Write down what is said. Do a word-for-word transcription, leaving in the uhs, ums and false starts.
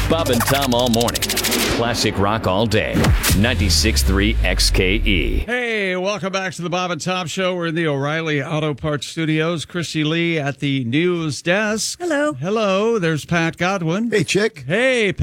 Bob and Tom all morning. Classic rock all day. ninety-six point three X K E. Hey, welcome back to the Bob and Tom Show. We're in the O'Reilly Auto Parts Studios. Chrissy Lee at the news desk. Hello. Hello. There's Pat Godwin. Hey, chick. Hey,